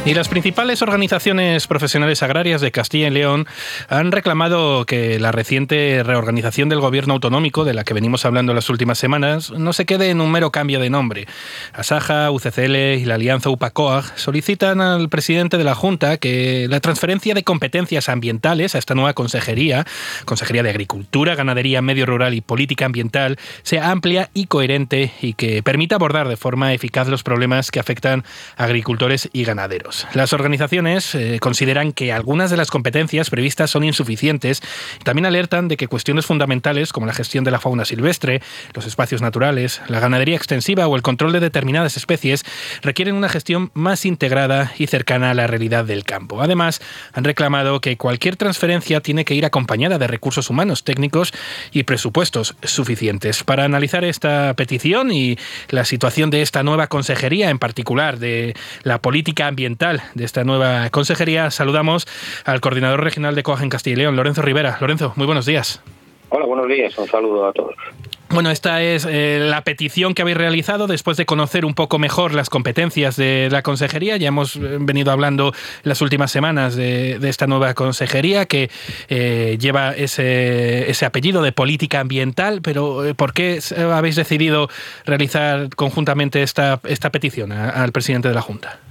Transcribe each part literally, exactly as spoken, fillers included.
Y las principales organizaciones profesionales agrarias de Castilla y León han reclamado que la reciente reorganización del gobierno autonómico, de la que venimos hablando en las últimas semanas, no se quede en un mero cambio de nombre. Asaja, U C C L y la Alianza UPA-COAG solicitan al presidente de la Junta que la transferencia de competencias ambientales a esta nueva consejería, Consejería de Agricultura, Ganadería, Medio Rural y Política Ambiental, sea amplia y coherente y que permita abordar de forma eficaz los problemas que afectan a agricultores y ganaderos. Las organizaciones eh, consideran que algunas de las competencias previstas son insuficientes y también alertan de que cuestiones fundamentales como la gestión de la fauna silvestre, los espacios naturales, la ganadería extensiva o el control de determinadas especies requieren una gestión más integrada y cercana a la realidad del campo. Además, han reclamado que cualquier transferencia tiene que ir acompañada de recursos humanos, técnicos y presupuestos suficientes. Para analizar esta petición y la situación de esta nueva consejería, en particular de la política ambiental de esta nueva consejería, saludamos al coordinador regional de COAG en Castilla y León, Lorenzo Rivera. Lorenzo, muy buenos días. Hola, buenos días. Un saludo a todos. Bueno, esta es eh, la petición que habéis realizado después de conocer un poco mejor las competencias de la consejería. Ya hemos venido hablando las últimas semanas de, de esta nueva consejería que eh, lleva ese, ese apellido de política ambiental, pero eh, ¿por qué habéis decidido realizar conjuntamente esta, esta petición a, al presidente de la Junta?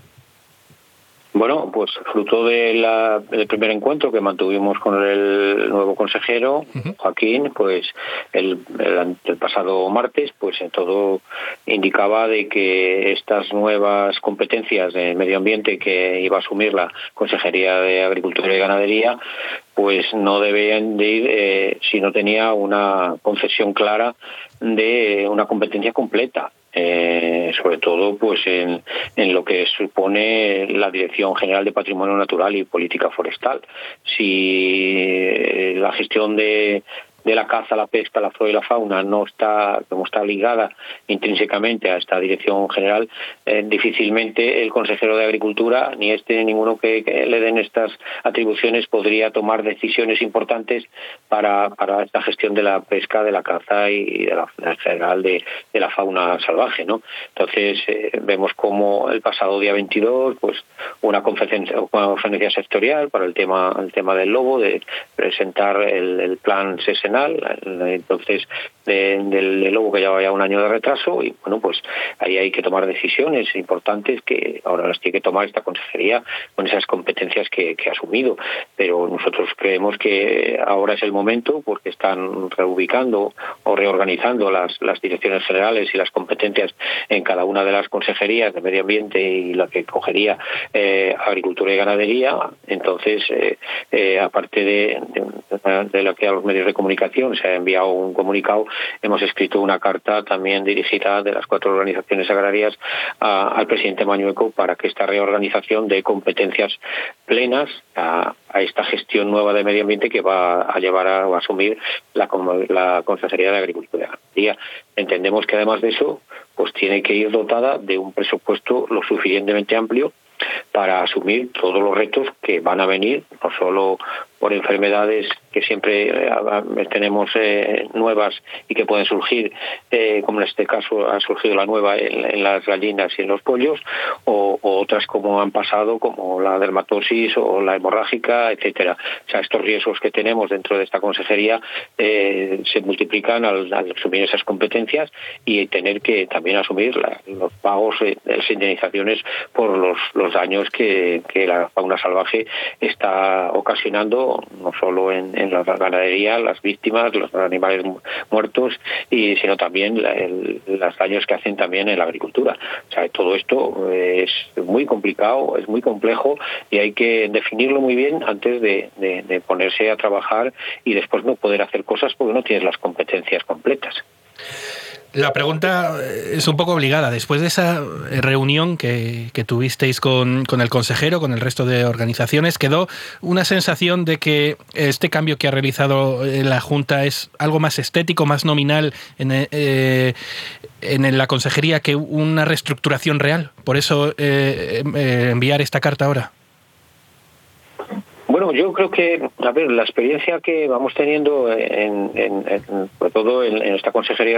Bueno, pues fruto de la, del primer encuentro que mantuvimos con el nuevo consejero, uh-huh. Joaquín, pues el, el, el pasado martes, pues todo indicaba de que estas nuevas competencias de medio ambiente que iba a asumir la Consejería de Agricultura y Ganadería, pues no debían de ir eh, si no tenía una concesión clara de una competencia completa. Eh, sobre todo pues en, en lo que supone la Dirección General de Patrimonio Natural y Política Forestal. Si eh, la gestión de de la caza, la pesca, la flora y la fauna no está, como está ligada intrínsecamente a esta dirección general, eh, difícilmente el consejero de Agricultura, ni este ni ninguno que, que le den estas atribuciones, podría tomar decisiones importantes para, para esta gestión de la pesca, de la caza y de la, en general de, de la fauna salvaje, ¿no? Entonces eh, vemos como el pasado día veintidós, pues una conferencia, una conferencia sectorial para el tema, el tema del lobo, de presentar el, el plan sesenal, entonces de, del, del lobo que lleva ya un año de retraso, y bueno, pues ahí hay que tomar decisiones importantes que ahora las tiene que tomar esta consejería con esas competencias que, que ha asumido, pero nosotros creemos que ahora es el momento porque están reubicando o reorganizando las, las direcciones generales y las competencias en cada una de las consejerías de medio ambiente y la que cogería eh, agricultura y ganadería. Entonces eh, eh, aparte de, de, de lo que a los medios de comunicación se ha enviado un comunicado, hemos escrito una carta también dirigida de las cuatro organizaciones agrarias a, al presidente Mañueco para que esta reorganización dé competencias plenas a, a esta gestión nueva de medio ambiente que va a llevar a, a asumir la, la Consejería de Agricultura y Ganadería. Entendemos que además de eso, pues tiene que ir dotada de un presupuesto lo suficientemente amplio para asumir todos los retos que van a venir, no solo por enfermedades que siempre eh, tenemos eh, nuevas y que pueden surgir, eh, como en este caso ha surgido la nueva en, en las gallinas y en los pollos, o, o otras como han pasado, como la dermatosis o la hemorrágica, etcétera. O sea, estos riesgos que tenemos dentro de esta consejería eh, se multiplican al, al asumir esas competencias y tener que también asumir la, los pagos de las indemnizaciones por los, los daños que, que la fauna salvaje está ocasionando, no solo en, en la ganadería, las víctimas, los animales muertos, y sino también la, el, los daños que hacen también en la agricultura. O sea, todo esto es muy complicado, es muy complejo y hay que definirlo muy bien antes de, de, de ponerse a trabajar y después no poder hacer cosas porque no tienes las competencias completas. La pregunta es un poco obligada. Después de esa reunión que, que tuvisteis con, con el consejero, con el resto de organizaciones, quedó una sensación de que este cambio que ha realizado la Junta es algo más estético, más nominal en, eh, en la consejería que una reestructuración real. Por eso eh, eh, enviar esta carta ahora. Bueno, yo creo que, a ver, la experiencia que vamos teniendo, en, en, en, sobre todo en, en esta consejería